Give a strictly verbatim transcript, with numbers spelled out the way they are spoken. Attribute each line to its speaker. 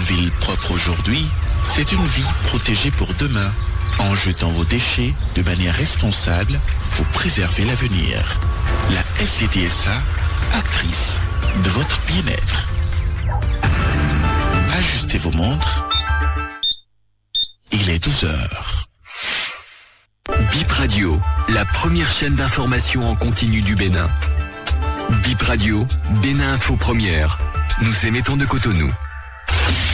Speaker 1: ville propre aujourd'hui, c'est une vie protégée pour demain. En jetant vos déchets de manière responsable, vous préservez l'avenir. La S G D S A, actrice de votre bien-être. Ajustez vos montres. Il est douze heures.
Speaker 2: Bip Radio, la première chaîne d'information en continu du Bénin. Bip Radio, Bénin Info Première. Nous émettons de Cotonou.